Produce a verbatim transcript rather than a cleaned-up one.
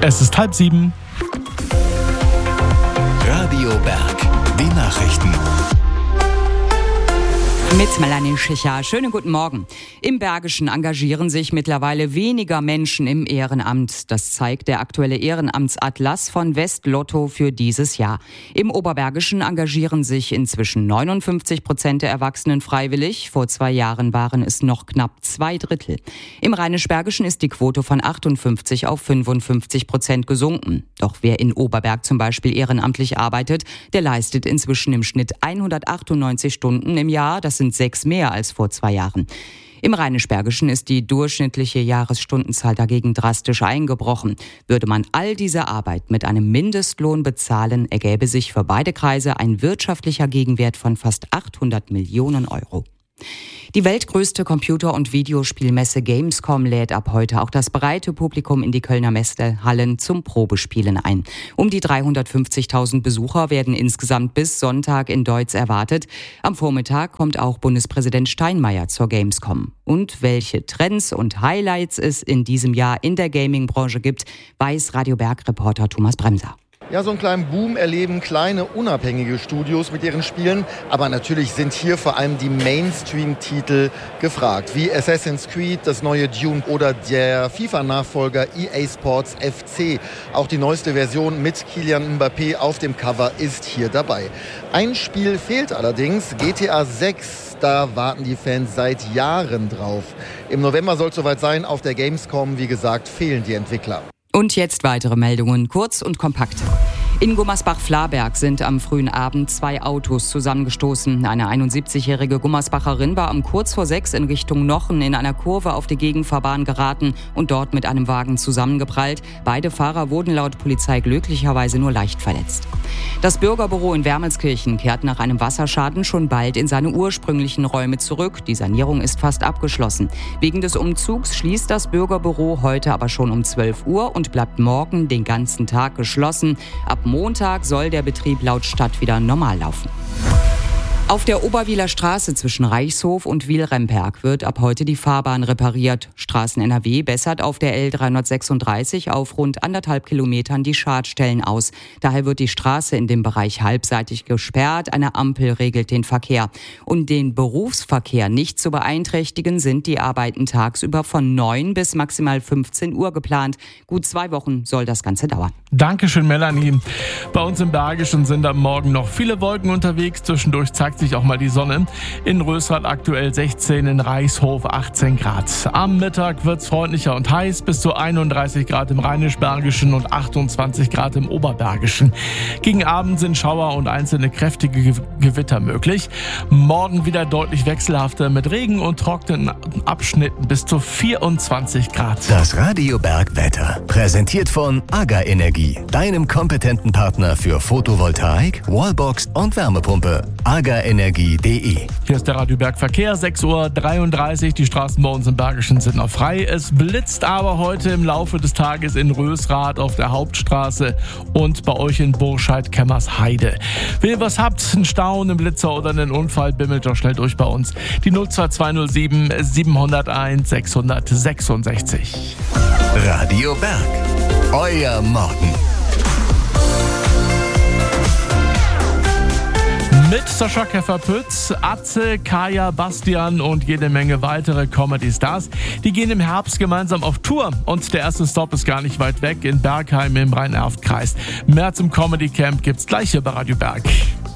Es ist halb sieben. Radio Berg, die Nachrichten. Mit Melanie Schicher. Schönen guten Morgen. Im Bergischen engagieren sich mittlerweile weniger Menschen im Ehrenamt. Das zeigt der aktuelle Ehrenamtsatlas von West-Lotto für dieses Jahr. Im Oberbergischen engagieren sich inzwischen neunundfünfzig Prozent der Erwachsenen freiwillig. Vor zwei Jahren waren es noch knapp zwei Drittel. Im Rheinisch-Bergischen ist die Quote von achtundfünfzig auf fünfundfünfzig Prozent gesunken. Doch wer in Oberberg zum Beispiel ehrenamtlich arbeitet, der leistet inzwischen im Schnitt hundertachtundneunzig Stunden im Jahr. Das sind sechs mehr als vor zwei Jahren. Im Rheinisch-Bergischen ist die durchschnittliche Jahresstundenzahl dagegen drastisch eingebrochen. Würde man all diese Arbeit mit einem Mindestlohn bezahlen, ergäbe sich für beide Kreise ein wirtschaftlicher Gegenwert von fast achthundert Millionen Euro. Die weltgrößte Computer- und Videospielmesse Gamescom lädt ab heute auch das breite Publikum in die Kölner Messehallen zum Probespielen ein. Um die dreihundertfünfzigtausend Besucher werden insgesamt bis Sonntag in Deutz erwartet. Am Vormittag kommt auch Bundespräsident Steinmeier zur Gamescom. Und welche Trends und Highlights es in diesem Jahr in der Gaming-Branche gibt, weiß Radio Berg-Reporter Thomas Bremser. Ja, so einen kleinen Boom erleben kleine, unabhängige Studios mit ihren Spielen. Aber natürlich sind hier vor allem die Mainstream-Titel gefragt. Wie Assassin's Creed, das neue Dune oder der FIFA-Nachfolger E A Sports F C. Auch die neueste Version mit Kylian Mbappé auf dem Cover ist hier dabei. Ein Spiel fehlt allerdings, G T A sechs. Da warten die Fans seit Jahren drauf. Im November soll es soweit sein. Auf der Gamescom, wie gesagt, fehlen die Entwickler. Und jetzt weitere Meldungen, kurz und kompakt. In Gummersbach-Flaberg sind am frühen Abend zwei Autos zusammengestoßen. Eine einundsiebzigjährige Gummersbacherin war um kurz vor sechs in Richtung Nochen in einer Kurve auf die Gegenfahrbahn geraten und dort mit einem Wagen zusammengeprallt. Beide Fahrer wurden laut Polizei glücklicherweise nur leicht verletzt. Das Bürgerbüro in Wermelskirchen kehrt nach einem Wasserschaden schon bald in seine ursprünglichen Räume zurück. Die Sanierung ist fast abgeschlossen. Wegen des Umzugs schließt das Bürgerbüro heute aber schon um zwölf Uhr und bleibt morgen den ganzen Tag geschlossen. Ab Montag soll der Betrieb laut Stadt wieder normal laufen. Auf der Oberwieler Straße zwischen Reichshof und Wil-Remperg wird ab heute die Fahrbahn repariert. Straßen N R W bessert auf der L dreihundertsechsunddreißig auf rund anderthalb Kilometern die Schadstellen aus. Daher wird die Straße in dem Bereich halbseitig gesperrt. Eine Ampel regelt den Verkehr. Um den Berufsverkehr nicht zu beeinträchtigen, sind die Arbeiten tagsüber von neun bis maximal fünfzehn Uhr geplant. Gut zwei Wochen soll das Ganze dauern. Dankeschön, Melanie. Bei uns im Bergischen sind am Morgen noch viele Wolken unterwegs. Zwischendurch zeigt sich auch mal die Sonne. In Rösrath aktuell sechzehn, in Reichshof achtzehn Grad. Am Mittag wird's freundlicher und heiß, bis zu einunddreißig Grad im Rheinisch-Bergischen und achtundzwanzig Grad im Oberbergischen. Gegen Abend sind Schauer und einzelne kräftige Ge- Gewitter möglich. Morgen wieder deutlich wechselhafter mit Regen und trockenen Abschnitten bis zu vierundzwanzig Grad. Das Radio Berg Wetter, präsentiert von AGA Energie, deinem kompetenten Partner für Photovoltaik, Wallbox und Wärmepumpe. aga energie punkt de. Hier ist der Radio Berg Verkehr, sechs Uhr dreiunddreißig. Die Straßen bei uns im Bergischen sind noch frei. Es blitzt aber heute im Laufe des Tages in Rösrath auf der Hauptstraße und bei euch in Burscheid-Kemmersheide. Wenn ihr was habt, einen Stau, einen Blitzer oder einen Unfall, bimmelt doch schnell durch bei uns. Die null zwei zwei null sieben sieben null eins sechs sechs sechs. Radio Berg, euer Morgen. Mit Sascha Käfer-Pütz, Atze, Kaya, Bastian und jede Menge weitere Comedy-Stars. Die gehen im Herbst gemeinsam auf Tour und der erste Stop ist gar nicht weit weg in Bergheim im Rhein-Erft-Kreis. Mehr zum Comedy-Camp gibt's gleich hier bei Radio Berg.